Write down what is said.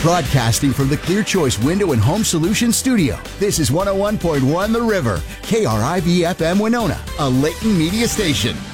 Broadcasting from the Clear Choice Window and Home Solutions Studio, this is 101.1 The River, KRIV FM Winona, a Layton media station.